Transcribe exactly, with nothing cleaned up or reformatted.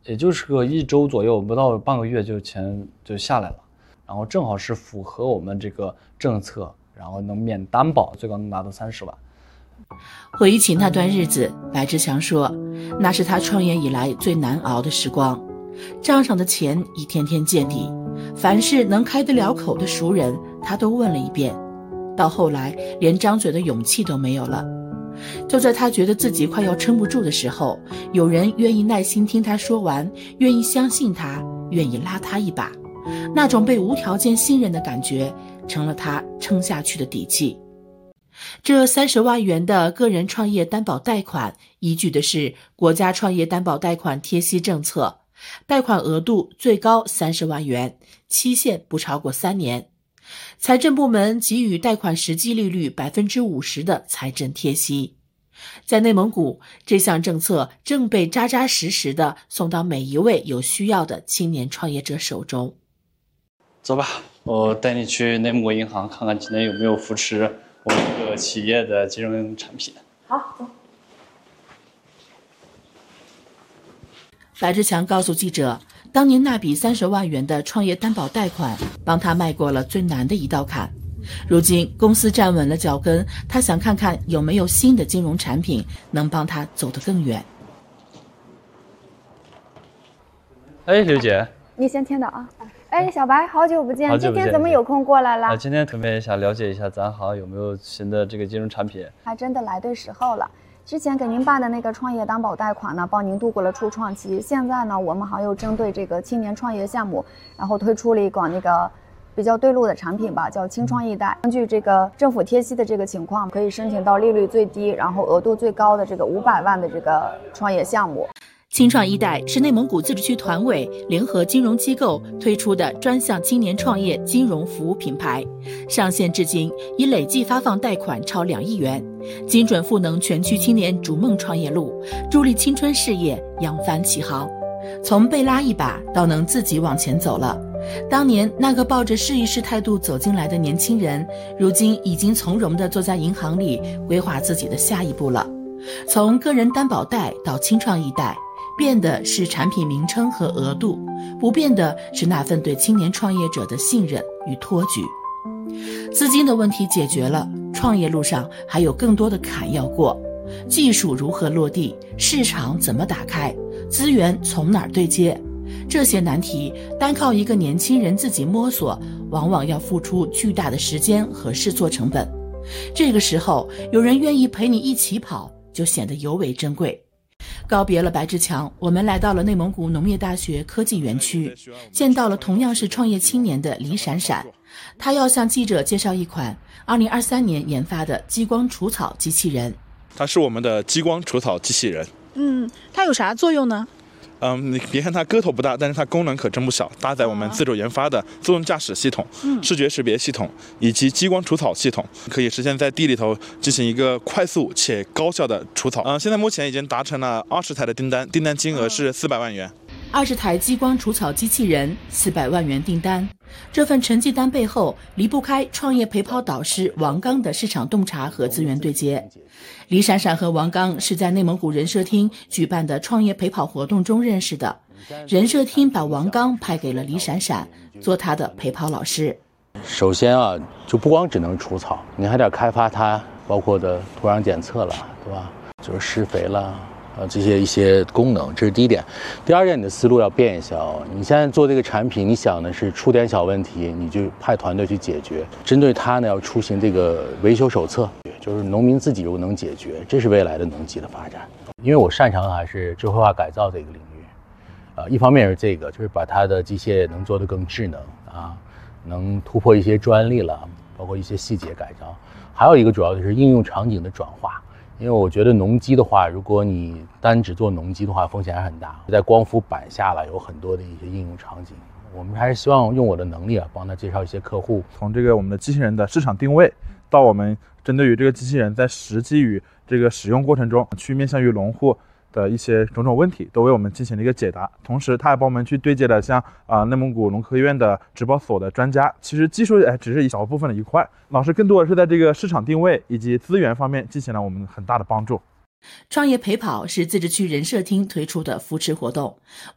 也就是个一周左右，不到半个月就钱就下来了，然后正好是符合我们这个政策，然后能免担保，最高能拿到三十万。 回忆起那段日子，白志强说，那是他创业以来最难熬的时光。账上的钱一天天见底，凡是能开得了口的熟人，他都问了一遍，到后来连张嘴的勇气都没有了。就在他觉得自己快要撑不住的时候，有人愿意耐心听他说完，愿意相信他，愿意拉他一把，那种被无条件信任的感觉成了他撑下去的底气。这三十万元的个人创业担保贷款依据的是国家创业担保贷款贴息政策，贷款额度最高三十万元，期限不超过三年。财政部门给予贷款实际利率 百分之五十 的财政贴息。在内蒙古，这项政策正被扎扎实实地送到每一位有需要的青年创业者手中。 走吧，我带你去内蒙古银行看看今年有没有扶持我们这个企业的金融产品。 好，走。 白志强告诉记者，当年那笔三十万元的创业担保贷款帮他迈过了最难的一道坎。如今公司站稳了脚跟，他想看看有没有新的金融产品能帮他走得更远。 哎，刘姐， 你先听到啊。哎，小白，好久不见， 好久不见， 今天怎么有空过来了？ 啊，今天特别想了解一下咱行有没有新的这个金融产品。 还真的来对时候了。之前给您办的那个创业担保贷款呢，帮您度过了初创期。现在呢，我们行又针对这个青年创业项目，然后推出了一个那个比较对路的产品吧，叫青创易贷。根据这个政府贴息的这个情况，可以申请到利率最低，然后额度最高的这个五百万的这个创业项目。 青创易贷是内蒙古自治区团委联合金融机构推出的专项青年创业金融服务品牌，上线至今已累计发放贷款超两亿元，精准赋能全区青年逐梦创业路，助力青春事业扬帆起航。从被拉一把到能自己往前走了，当年那个抱着试一试态度走进来的年轻人，如今已经从容地坐在银行里规划自己的下一步了。从个人担保贷到青创易贷，变的是产品名称和额度，不变的是那份对青年创业者的信任与托举。资金的问题解决了，创业路上还有更多的坎要过。技术如何落地，市场怎么打开，资源从哪儿对接，这些难题单靠一个年轻人自己摸索，往往要付出巨大的时间和试错成本。这个时候有人愿意陪你一起跑，就显得尤为珍贵。告别了白志强，我们来到了内蒙古农业大学科技园区，见到了同样是创业青年的李闪闪。他要向记者介绍一款二零二三年研发的激光除草机器人。 它是我们的激光除草机器人。 嗯，它有啥作用呢？ 嗯，你别看它个头不大，但是它功能可真不小，搭载我们自主研发的自动驾驶系统、嗯、视觉识别系统以及激光除草系统，可以实现在地里头进行一个快速且高效的除草。嗯，现在目前已经达成了二十台的订单，订单金额是四百万元。 二十台激光除草机器人，四百万元订单。这份成绩单背后离不开创业陪跑导师王刚的市场洞察和资源对接。李闪闪和王刚是在内蒙古人社厅举办的创业陪跑活动中认识的，人社厅把王刚派给了李闪闪做他的陪跑老师。 首先啊，就不光只能除草，你还得开发它包括的土壤检测了，对吧？就是施肥了呃，这些一些功能，这是第一点。第二点，你的思路要变一下哦。你现在做这个产品，你想的是出点小问题，你就派团队去解决。针对它呢，要出行这个维修手册，就是农民自己如果能解决，这是未来的农机的发展。因为我擅长还是智慧化改造这个领域，呃，一方面是这个，就是把它的机械能做得更智能啊，能突破一些专利了，包括一些细节改造。还有一个主要的是应用场景的转化。因为我觉得农机的话，如果你单只做农机的话，风险还很大。在光伏板下了有很多的一些应用场景，我们还是希望用我的能力啊，帮他介绍一些客户。 从这个我们的机器人的市场定位，到我们针对于这个机器人在实际与这个使用过程中，去面向于农户的一些种种问题，都为我们进行了一个解答。同时，他还帮我们去对接了像啊、呃、内蒙古农科院的植保所的专家。其实技术哎只是一小部分的一块，老师更多的是在这个市场定位以及资源方面进行了我们很大的帮助。 创业陪跑是自治区人社厅推出的扶持活动，